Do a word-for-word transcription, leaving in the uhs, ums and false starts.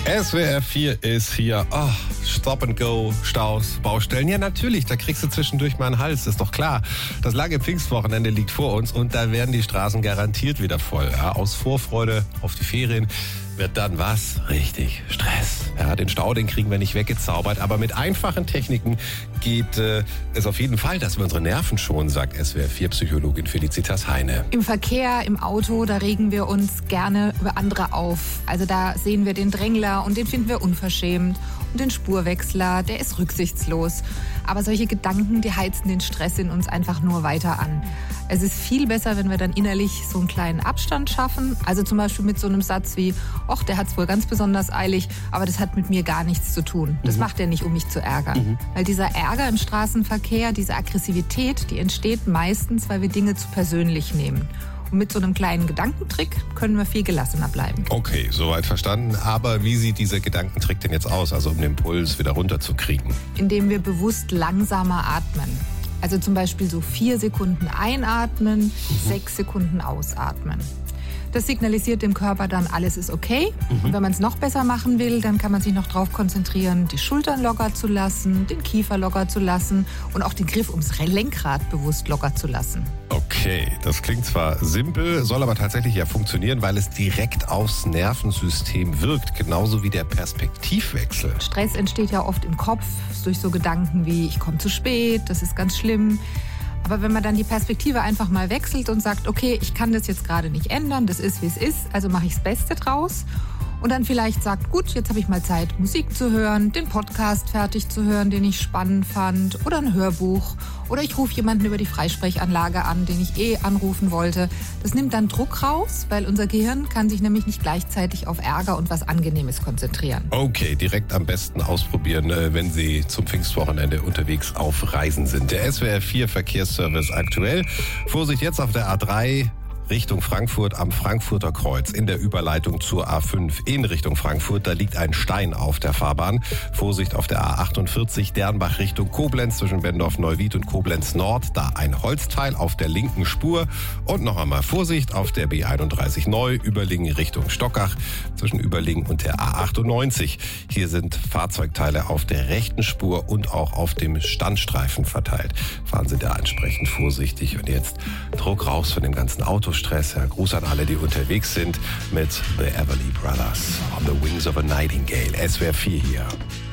S W R vier ist hier. Oh, Stop and Go, Staus, Baustellen. Ja, natürlich, da kriegst du zwischendurch mal einen Hals, ist doch klar. Das lange Pfingstwochenende liegt vor uns und da werden die Straßen garantiert wieder voll. Ja, aus Vorfreude auf die Ferien wird dann was? Richtig, Stress. Ja, den Stau, den kriegen wir nicht weggezaubert, aber mit einfachen Techniken geht äh, es auf jeden Fall, dass wir unsere Nerven schonen, sagt S W R vier Psychologin Felicitas Heine. Im Verkehr, im Auto, da regen wir uns gerne über andere auf. Also da sehen wir den Drängler und den finden wir unverschämt. Und den Spurwechsler, der ist rücksichtslos. Aber solche Gedanken, die heizen den Stress in uns einfach nur weiter an. Es ist viel besser, wenn wir dann innerlich so einen kleinen Abstand schaffen. Also zum Beispiel mit so einem Satz wie, ach, der hat's wohl ganz besonders eilig, aber das hat mit mir gar nichts zu tun. Das mhm. macht er nicht, um mich zu ärgern. Mhm. Weil dieser Ärger im Straßenverkehr, diese Aggressivität, die entsteht meistens, weil wir Dinge zu persönlich nehmen. Und mit so einem kleinen Gedankentrick können wir viel gelassener bleiben. Okay, soweit verstanden. Aber wie sieht dieser Gedankentrick denn jetzt aus, also um den Puls wieder runterzukriegen? Indem wir bewusst langsamer atmen. Also zum Beispiel so vier Sekunden einatmen, mhm. sechs Sekunden ausatmen. Das signalisiert dem Körper dann, alles ist okay. Mhm. Und wenn man es noch besser machen will, dann kann man sich noch darauf konzentrieren, die Schultern locker zu lassen, den Kiefer locker zu lassen und auch den Griff ums Lenkrad bewusst locker zu lassen. Okay, das klingt zwar simpel, soll aber tatsächlich ja funktionieren, weil es direkt aufs Nervensystem wirkt, genauso wie der Perspektivwechsel. Stress entsteht ja oft im Kopf durch so Gedanken wie, ich komme zu spät, das ist ganz schlimm. Aber wenn man dann die Perspektive einfach mal wechselt und sagt, okay, ich kann das jetzt gerade nicht ändern, das ist, wie es ist, also mache ich das Beste draus. Und dann vielleicht sagt, gut, jetzt habe ich mal Zeit, Musik zu hören, den Podcast fertig zu hören, den ich spannend fand, oder ein Hörbuch. Oder ich rufe jemanden über die Freisprechanlage an, den ich eh anrufen wollte. Das nimmt dann Druck raus, weil unser Gehirn kann sich nämlich nicht gleichzeitig auf Ärger und was Angenehmes konzentrieren. Okay, direkt am besten ausprobieren, wenn Sie zum Pfingstwochenende unterwegs auf Reisen sind. Der S W R vier Verkehrsservice aktuell. Vorsicht jetzt auf der A drei. Richtung Frankfurt am Frankfurter Kreuz in der Überleitung zur A fünf in Richtung Frankfurt. Da liegt ein Stein auf der Fahrbahn. Vorsicht auf der A achtundvierzig Dernbach Richtung Koblenz zwischen Bendorf-Neuwied und Koblenz Nord. Da ein Holzteil auf der linken Spur. Und noch einmal Vorsicht auf der B einunddreißig Neu Überlingen Richtung Stockach zwischen Überlingen und der A achtundneunzig. Hier sind Fahrzeugteile auf der rechten Spur und auch auf dem Standstreifen verteilt. Fahren Sie da entsprechend vorsichtig. Und jetzt Druck raus von dem ganzen Auto. Stress. Ja, Gruß an alle, die unterwegs sind mit The Everly Brothers on the Wings of a Nightingale. S W R vier hier.